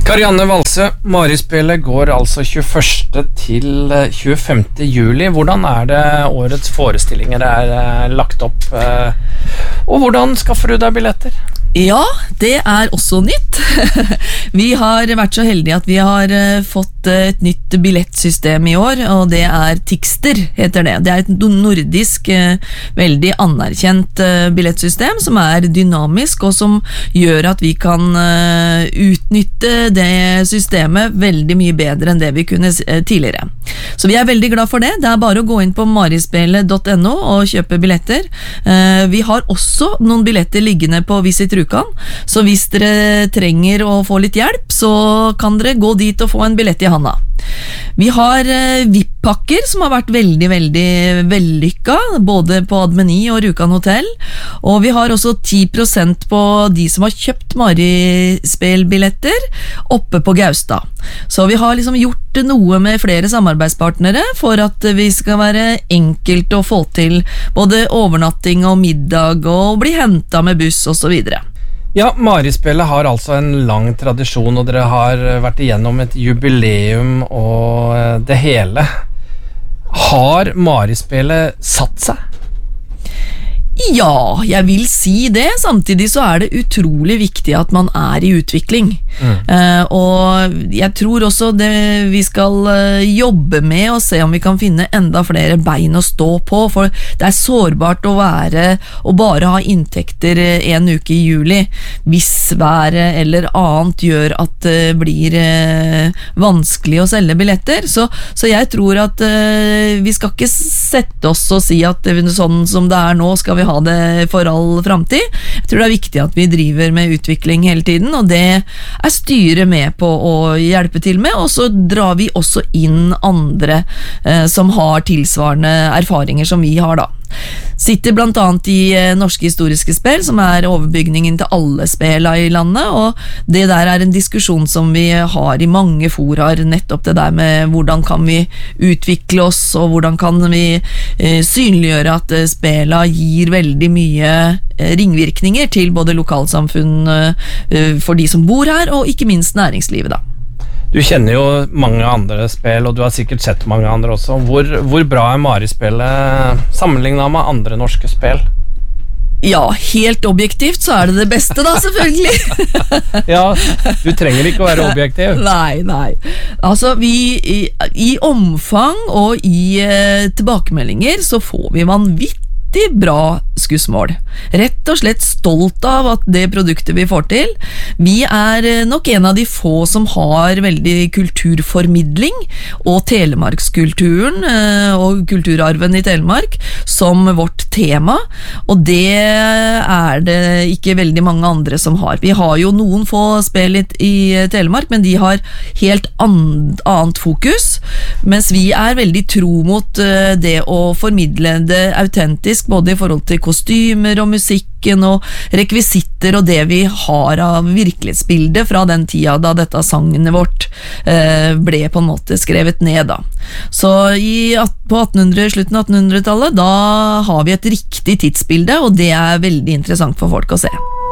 Karianne Valse, Marispelet går altså 21. til 25. juli. Hvordan det årets forestillinger lagt opp, og hvordan skaffer du deg billetter? Ja, det også nytt. Vi har vært så heldige at vi har fått et nytt billettsystem i år, og det Tixter, heter det. Det et nordisk, veldig anerkjent billettsystem som dynamisk, og som gjør at vi kan utnytte det systemet veldig mye bedre enn det vi kunne tidligere. Så vi veldig glad for det. Det bare å gå inn på marispelet.no og kjøpe billetter. Vi har også noen billetter liggende på Visit Rjukan, så hvis dere trenger å få litt hjelp, så kan dere gå dit og få en billett i handa. Vi har VIP-pakker som har vært veldig, veldig vellykket, både på Admeni og Rjukan Hotel, og vi har også 10% på de som har kjøpt Marispel-billetter oppe på Gaustad. Så vi har liksom gjort noe med flere samarbeidspartnere for at vi skal være enkelt å få til både overnatting og middag og bli hentet med buss og så videre. Ja, Marispelet har altså en lang tradisjon, og dere har vært igjennom et jubileum og det hele. Har Marispelet satt seg? Ja, jeg vil si det. Samtidig så det utrolig viktig at man i utvikling. Og jeg tror også vi skal jobbe med å se om vi kan finne enda flere bein å stå på, for det sårbart å bare ha inntekter en uke i juli, hvis været eller annet gjør at det blir vanskelig å selge billetter. Så jeg tror at vi skal ikke sette oss og si at sånn som det nå skal vi ha det for all fremtid. Jeg tror det viktig at vi driver med utvikling hele tiden, og det styret med på å hjelpe til med, og så drar vi også inn andre som har tilsvarende erfaringer som vi har da. Sitter blant annet i Norske Historiske Spel, som overbygningen til alle spela i landet, og det der en diskusjon som vi har i mange foraer, nettopp det der med hvordan kan vi utvikle oss, og hvordan kan vi synliggjøre at spela gir veldig mye ringvirkninger til både lokalsamfunn for de som bor her, og ikke minst næringslivet da. Du kjenner jo mange andre spill, og du har sikkert sett mange andre også. Hvor bra Marispillet sammenlignet med andre norske spill? Ja, helt objektivt så det beste da, selvfølgelig. Ja, du trenger ikke å være objektiv. Nei. Altså, i omfang og i tilbakemeldinger så får vi vanvittig bra skussmål. Rett og slett stolt av at det produktet vi får til. Vi nok en av de få som har veldig kulturformidling og telemarkskulturen og kulturarven i Telemark som vårt tema, og det det ikke veldig mange andre som har. Vi har jo noen få spill i Telemark, men de har helt annet fokus, mens vi veldig tro mot det å formidle det autentisk, både i forhold til kostymer og musikken og rekvisitter og det vi har av virkelighetsbildet fra den tida da dette sangen vårt ble på en måte skrevet ned da. Så på slutten av 1800-tallet, da har vi et riktig tidsbilde, og det veldig interessant for folk å se.